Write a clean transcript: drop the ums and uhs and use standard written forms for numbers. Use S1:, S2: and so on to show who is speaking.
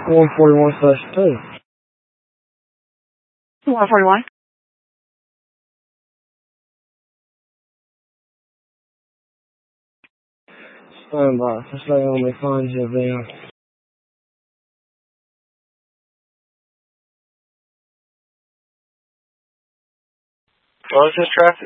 S1: 141/2.
S2: 141.
S1: Stand by. Just let me find you there.
S3: What was this traffic?